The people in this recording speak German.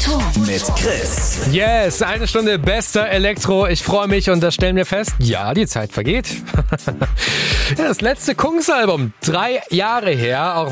mit Chris. Yes, eine Stunde bester Elektro. Ich freue mich und da stellen wir fest, ja, die Zeit vergeht. Ja, das letzte Kungs-Album, 3 Jahre her, auch